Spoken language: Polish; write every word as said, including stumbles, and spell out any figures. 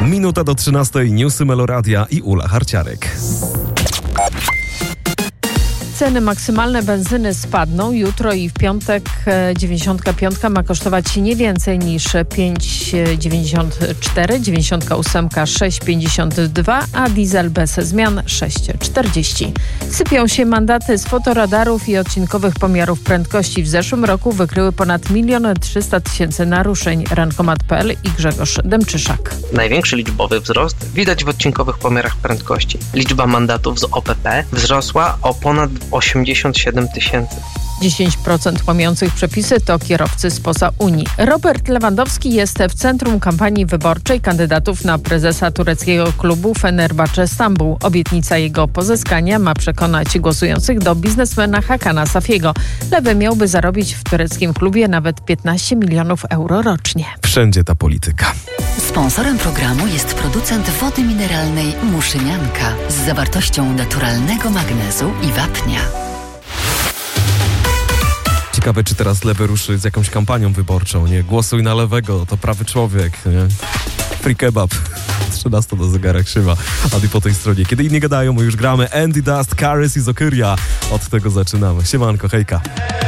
Minuta do trzynastej, newsy Meloradia i Ula Harciarek. Ceny maksymalne benzyny spadną. Jutro i w piątek dziewięćdziesiątka pięć ma kosztować nie więcej niż pięć dziewięćdziesiąt cztery, dziewięćdziesiątka osiem sześć pięćdziesiąt dwa, a diesel bez zmian sześć czterdzieści. Sypią się mandaty z fotoradarów i odcinkowych pomiarów prędkości. W zeszłym roku wykryły ponad milion trzysta tysięcy naruszeń. Rankomat kropka p l i Grzegorz Dęczyszak. Największy liczbowy wzrost widać w odcinkowych pomiarach prędkości. Liczba mandatów z O P P wzrosła o ponad osiemdziesiąt siedem tysięcy. dziesięć procent łamiących przepisy to kierowcy spoza Unii. Robert Lewandowski jest w centrum kampanii wyborczej kandydatów na prezesa tureckiego klubu Fenerbahce Stambuł. Obietnica jego pozyskania ma przekonać głosujących do biznesmena Hakana Safiego. Lewy miałby zarobić w tureckim klubie nawet piętnaście milionów euro rocznie. Wszędzie ta polityka. Sponsorem programu jest producent wody mineralnej Muszynianka z zawartością naturalnego magnezu i wapnia. Ciekawe, czy teraz lewy ruszy z jakąś kampanią wyborczą, nie? Głosuj na lewego, to prawy człowiek, nie? Free kebab. trzynaście do zegara krzywa. A ty po tej stronie. Kiedy inni gadają, my już gramy. Andy Dust, Karis i Zokyria. Od tego zaczynamy. Siemanko, hejka.